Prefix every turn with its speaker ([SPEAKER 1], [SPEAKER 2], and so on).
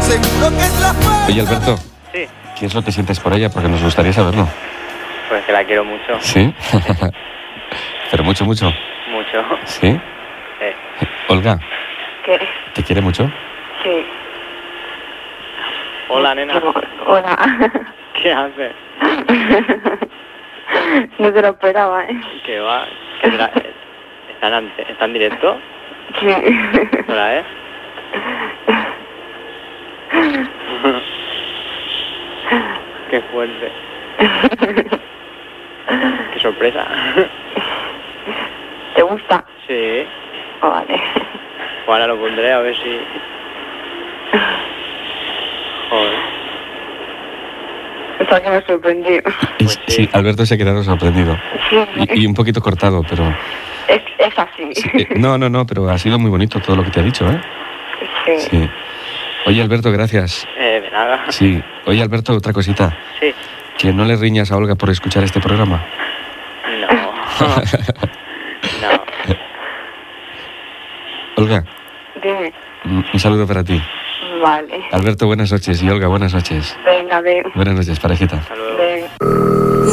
[SPEAKER 1] Seguro que es la fuerza.
[SPEAKER 2] Oye, Alberto,
[SPEAKER 3] Sí,
[SPEAKER 2] ¿qué es lo que sientes por ella? Porque nos gustaría saberlo.
[SPEAKER 3] pues que la quiero mucho.
[SPEAKER 2] ¿Sí? Pero mucho, mucho.
[SPEAKER 3] Mucho.
[SPEAKER 2] ¿Sí? Olga,
[SPEAKER 4] ¿Qué?
[SPEAKER 2] ¿te quiere mucho?
[SPEAKER 4] Sí.
[SPEAKER 3] Hola, nena.
[SPEAKER 4] Hola.
[SPEAKER 3] ¿Qué haces?
[SPEAKER 4] No te lo esperaba, ¿eh?
[SPEAKER 3] ¿Qué va? ¿Está en directo?
[SPEAKER 4] Sí.
[SPEAKER 3] Hola, ¿eh? Qué fuerte. Qué sorpresa.
[SPEAKER 4] ¿Te gusta?
[SPEAKER 3] Sí.
[SPEAKER 4] Oh, vale.
[SPEAKER 3] Ahora lo pondré a ver si... Joder.
[SPEAKER 4] Está que me he sorprendido.
[SPEAKER 3] Pues
[SPEAKER 2] Sí, Alberto se ha quedado sorprendido.
[SPEAKER 4] Sí.
[SPEAKER 2] Y un poquito cortado, pero...
[SPEAKER 4] Es así.
[SPEAKER 2] Sí, no, pero ha sido muy bonito todo lo que te ha dicho, ¿eh?
[SPEAKER 4] Sí.
[SPEAKER 2] Sí. Oye, Alberto, gracias.
[SPEAKER 3] De nada.
[SPEAKER 2] Sí. Oye, Alberto, otra cosita.
[SPEAKER 3] Sí.
[SPEAKER 2] Que no le riñas a Olga por escuchar este programa.
[SPEAKER 3] No. No.
[SPEAKER 2] Olga,
[SPEAKER 4] Dime.
[SPEAKER 2] un saludo para ti.
[SPEAKER 4] Vale.
[SPEAKER 2] Alberto, buenas noches. Y Olga, buenas noches.
[SPEAKER 4] Venga, ven.
[SPEAKER 2] Buenas noches, parejita.
[SPEAKER 3] Hasta luego.